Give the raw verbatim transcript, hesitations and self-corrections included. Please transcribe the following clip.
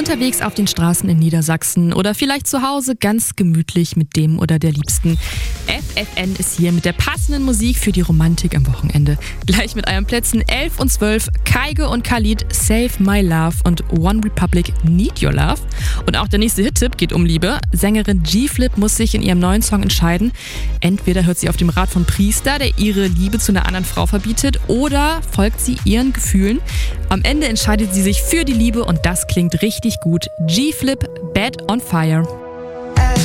unterwegs auf den Straßen in Niedersachsen oder vielleicht zu Hause ganz gemütlich mit dem oder der Liebsten. F F N ist hier mit der passenden Musik für die Romantik am Wochenende. Gleich mit euren Plätzen elf und zwölf, Kygo und Khalid, Save My Love und One Republic, Need Your Love. Und auch der nächste Hit-Tipp geht um Liebe. Sängerin G-Flip muss sich in ihrem neuen Song entscheiden. Entweder hört sie auf dem Rat von Priester, der ihre Liebe zu einer anderen Frau verbietet, oder folgt sie ihren Gefühlen. Am Ende entscheidet sie sich für die Liebe und das klingt richtig gut. G-Flip, Bed on Fire.